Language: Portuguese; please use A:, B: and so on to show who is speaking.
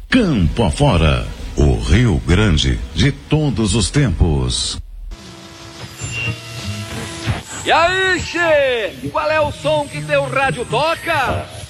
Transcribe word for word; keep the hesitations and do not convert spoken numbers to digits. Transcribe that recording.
A: Campo afora, o Rio Grande de todos os tempos.
B: E aí, che, qual é o som que teu rádio toca?